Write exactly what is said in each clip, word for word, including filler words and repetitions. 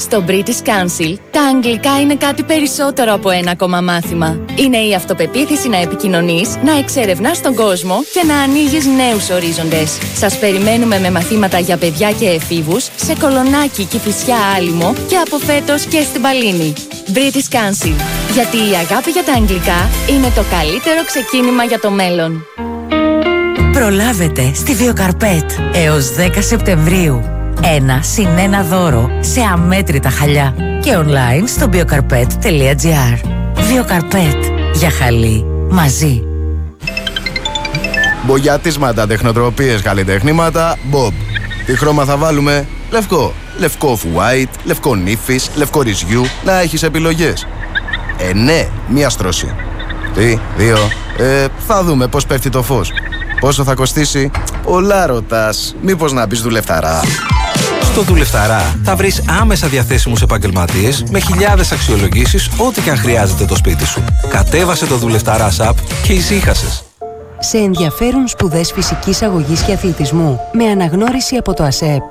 Στο British Council, τα αγγλικά είναι κάτι περισσότερο από ένα ακόμα μάθημα. Είναι η αυτοπεποίθηση να επικοινωνείς, να εξερευνάς τον κόσμο και να ανοίγεις νέους ορίζοντες. Σας περιμένουμε με μαθήματα για παιδιά και εφήβους σε Κολονάκι, Κηφισιά, Άλυμο και από φέτος και στην Παλίνη. British Council. Γιατί η αγάπη για τα αγγλικά είναι το καλύτερο ξεκίνημα για το μέλλον. Προλάβετε στη Βιοκαρπέτ έως δέκα Σεπτεμβρίου. Ένα συν ένα δώρο σε αμέτρητα χαλιά και online στο μπιοκαρπέτ τελεία τζι άρ. Βιοκαρπέτ. Για χαλί. Μαζί. Μπογιατίσματα, τεχνοτροπίες, καλλιτεχνήματα, Bob. Τι χρώμα θα βάλουμε? Λευκό. Λευκό off-white, λευκό νύφης, λευκό ρυζιού. Να έχεις επιλογές. Ε, ναι, μία στρώση. Τι, δύο. Ε, θα δούμε πώς πέφτει το φως. Πόσο θα κοστίσει? Πολλά ρωτάς. Μήπως να μπεις δουλευταρά? Στο Δουλευταρά θα βρεις άμεσα διαθέσιμους επαγγελματίες με χιλιάδες αξιολογήσεις ό,τι και αν χρειάζεται το σπίτι σου. Κατέβασε το Δουλευταρά app και ησύχασες. Σε ενδιαφέρουν σπουδές φυσικής αγωγής και αθλητισμού με αναγνώριση από το ΑΣΕΠ.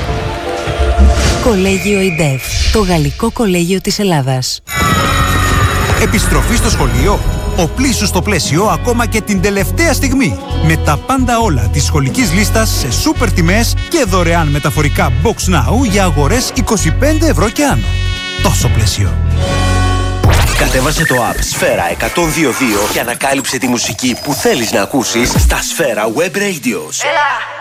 Κολέγιο ΙΝΤΕΦ, το γαλλικό κολέγιο της Ελλάδας. Επιστροφή στο σχολείο. Οπλίσου στο πλαίσιο ακόμα και την τελευταία στιγμή. Με τα πάντα όλα της σχολικής λίστας σε σούπερ τιμές και δωρεάν μεταφορικά Box Now για αγορές είκοσι πέντε ευρώ και άνω. Τόσο πλαίσιο. Κατέβασε το app Σφαίρα εκατόν δύο δύο και ανακάλυψε τη μουσική που θέλεις να ακούσεις στα Σφαίρα Web Radios. Έλα.